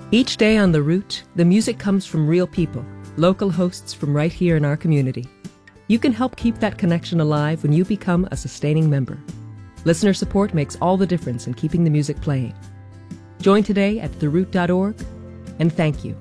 Each day on The Root, the music comes from real people, local hosts from right here in our community. You can help keep that connection alive when you become a sustaining member. Listener support makes all the difference in keeping the music playing. Join today at theroot.org, and thank you.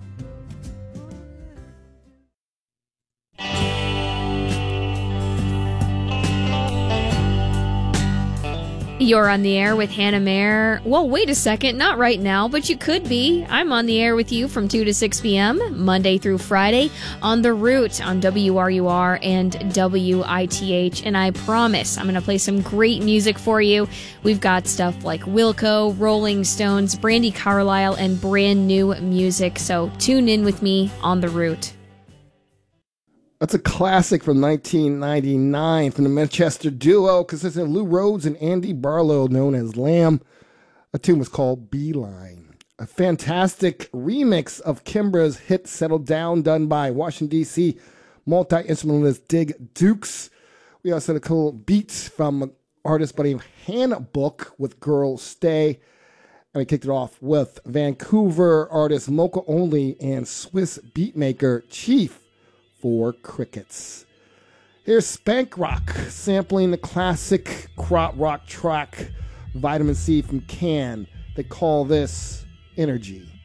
You're on the air with Hannah Mayer. Well, wait a second, not right now, but you could be. I'm on the air with you from 2 to 6 p.m., Monday through Friday, on The Root on WRUR and WITH. And I promise I'm going to play some great music for you. We've got stuff like Wilco, Rolling Stones, Brandi Carlile, and brand new music. So tune in with me on The Root. That's a classic from 1999 from the Manchester duo consisting of Lou Rhodes and Andy Barlow, known as Lamb. A tune was called Beeline. A fantastic remix of Kimbra's hit Settle Down, done by Washington, D.C. multi-instrumentalist Dig Dukes. We also had a cool beat from an artist by the name of Hannah Book with Girl Stay. And we kicked it off with Vancouver artist Mocha Only and Swiss beatmaker Chief for Crickets. Here's Spank Rock sampling the classic krautrock rock track Vitamin C from Can. They call this Energy.